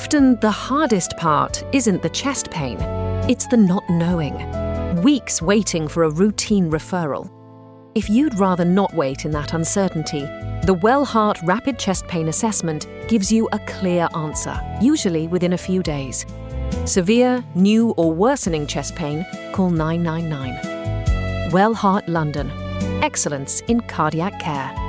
Often the hardest part isn't the chest pain, it's the not knowing. Weeks waiting for a routine referral. If you'd rather not wait in that uncertainty, the Wellheart Rapid Chest Pain Assessment gives you a clear answer, usually within a few days. Severe, new or worsening chest pain, call 999. Wellheart London. Excellence in cardiac care.